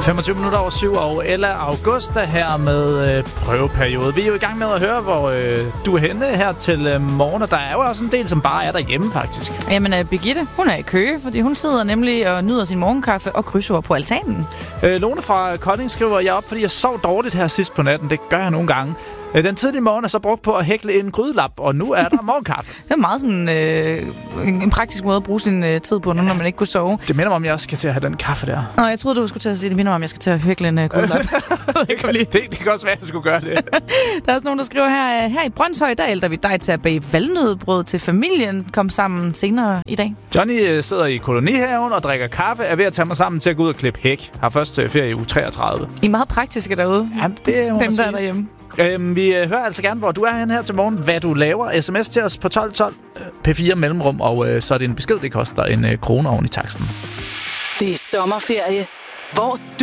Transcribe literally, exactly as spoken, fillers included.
femogtyve minutter over syv, og Ella Augusta her med øh, prøveperiode. Vi er jo i gang med at høre, hvor øh, du er henne her til øh, morgen, og der er jo også en del, som bare er derhjemme, faktisk. Jamen, uh, Birgitte, hun er i Køge, fordi hun sidder nemlig og nyder sin morgenkaffe og krydsord på altanen. Øh, Lone fra Kolding skriver, jeg op, fordi jeg sov dårligt her sidst på natten. Det gør jeg nogle gange. Øh, den tidlige morgen er så brugt på at hækle en grydelap, og nu er der morgenkaffe. Det er meget sådan øh, en, en praktisk måde at bruge sin øh, tid på, nu, når man ikke kunne sove. Det minder mig om, at jeg skal til at have den kaffe der. Nå, jeg troede, du skulle til at sige, det minder mig om, jeg skal til at hækle en øh, grydelap. det, kan, det, det kan også være, at jeg skulle gøre det. Der er også nogen, der skriver her, her i Brønshøj, der ælder vi dig til at bage valnøddebrød til familien. Kom sammen senere i dag. Johnny sidder i kolonihaven og drikker kaffe, er ved at tage mig sammen til at gå ud og klippe hæk. Har først ferie i uge treogtredive. I er meget praktiske derude. Jamen, det er dem, der er derhjemme. Øhm, vi øh, hører altså gerne, hvor du er henne her til morgen, hvad du laver. S M S til os på tolv tolv, P fire mellemrum, og øh, så er det en besked, det koster en øh, krone oven i taksten. Det er sommerferie, hvor